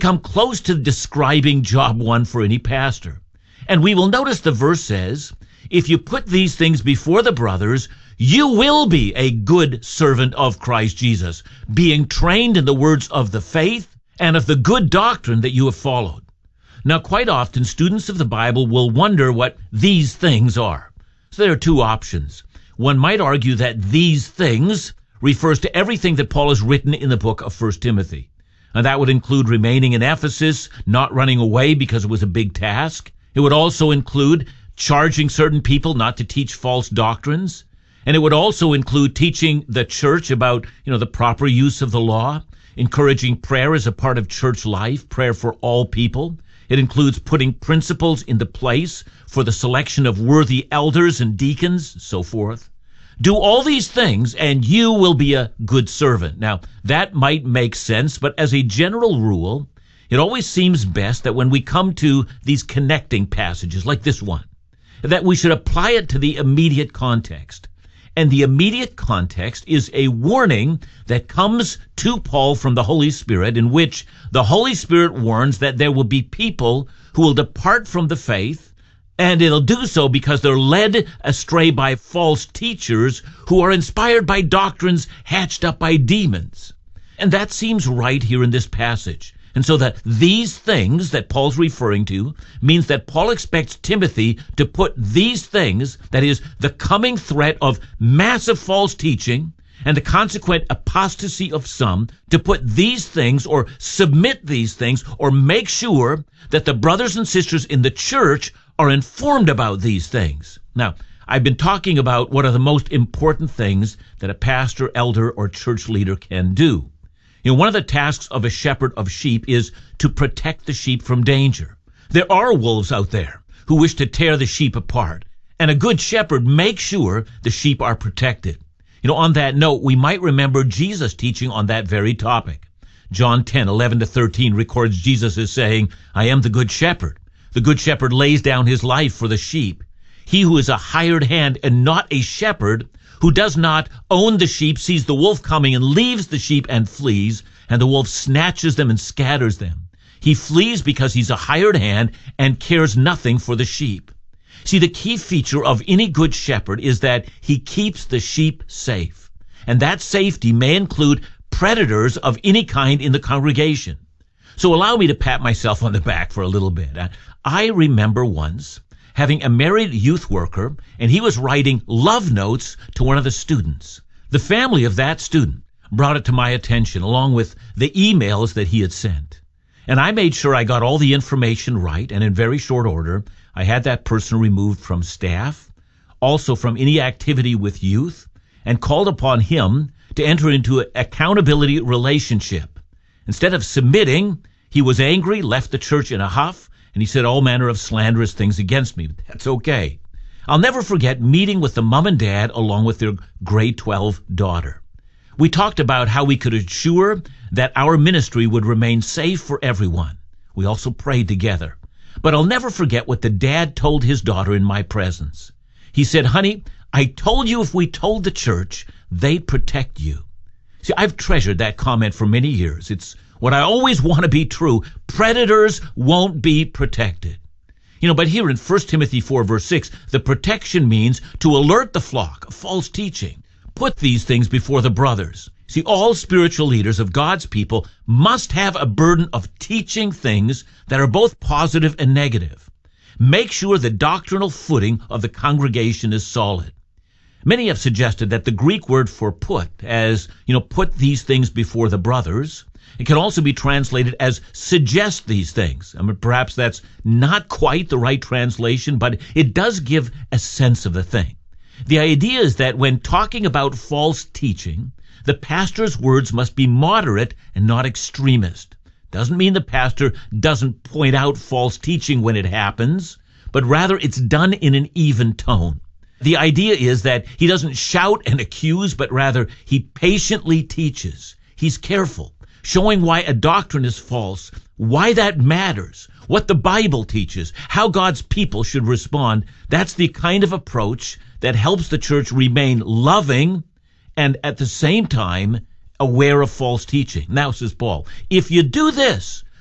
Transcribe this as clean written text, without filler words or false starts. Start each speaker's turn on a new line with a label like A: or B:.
A: come close to describing job one for any pastor. And we will notice the verse says, if you put these things before the brothers, you will be a good servant of Christ Jesus, being trained in the words of the faith and of the good doctrine that you have followed. Now, quite often, students of the Bible will wonder what these things are. So there are two options. One might argue that these things refers to everything that Paul has written in the book of 1 Timothy. And that would include remaining in Ephesus, not running away because it was a big task. It would also include charging certain people not to teach false doctrines. And it would also include teaching the church about, the proper use of the law, encouraging prayer as a part of church life, prayer for all people. It includes putting principles into place for the selection of worthy elders and deacons, so forth. Do all these things, and you will be a good servant. Now, that might make sense, but as a general rule, it always seems best that when we come to these connecting passages, like this one, that we should apply it to the immediate context. And the immediate context is a warning that comes to Paul from the Holy Spirit, in which the Holy Spirit warns that there will be people who will depart from the faith, and it'll do so because they're led astray by false teachers who are inspired by doctrines hatched up by demons. And that seems right here in this passage. And so that these things that Paul's referring to means that Paul expects Timothy to put these things, that is, the coming threat of massive false teaching and the consequent apostasy of some, to put these things or submit these things or make sure that the brothers and sisters in the church are informed about these things. Now, I've been talking about what are the most important things that a pastor, elder, or church leader can do. One of the tasks of a shepherd of sheep is to protect the sheep from danger. There are wolves out there who wish to tear the sheep apart, and a good shepherd makes sure the sheep are protected. On that note, we might remember Jesus teaching on that very topic. John 10:11-13 records Jesus as saying, I am the good shepherd. The good shepherd lays down his life for the sheep. He who is a hired hand and not a shepherd, who does not own the sheep, sees the wolf coming and leaves the sheep and flees, and the wolf snatches them and scatters them. He flees because he's a hired hand and cares nothing for the sheep. See, the key feature of any good shepherd is that he keeps the sheep safe. And that safety may include predators of any kind in the congregation. So allow me to pat myself on the back for a little bit. I remember once having a married youth worker, and he was writing love notes to one of the students. The family of that student brought it to my attention, along with the emails that he had sent. And I made sure I got all the information right, and in very short order, I had that person removed from staff, also from any activity with youth, and called upon him to enter into an accountability relationship. Instead of submitting, he was angry, left the church in a huff, and he said all manner of slanderous things against me. But that's okay. I'll never forget meeting with the mom and dad along with their grade 12 daughter. We talked about how we could ensure that our ministry would remain safe for everyone. We also prayed together. But I'll never forget what the dad told his daughter in my presence. He said, honey, I told you if we told the church, they'd protect you. See, I've treasured that comment for many years. It's what I always want to be true. Predators won't be protected. But here in 1 Timothy 4, verse 6, the protection means to alert the flock of false teaching. Put these things before the brothers. See, all spiritual leaders of God's people must have a burden of teaching things that are both positive and negative. Make sure the doctrinal footing of the congregation is solid. Many have suggested that the Greek word for put, as, put these things before the brothers, it can also be translated as suggest these things. Perhaps that's not quite the right translation, but it does give a sense of the thing. The idea is that when talking about false teaching, the pastor's words must be moderate and not extremist. Doesn't mean the pastor doesn't point out false teaching when it happens, but rather it's done in an even tone. The idea is that he doesn't shout and accuse, but rather he patiently teaches. He's careful, showing why a doctrine is false, why that matters, what the Bible teaches, how God's people should respond. That's the kind of approach that helps the church remain loving and at the same time aware of false teaching. Now, says Paul, if you do this,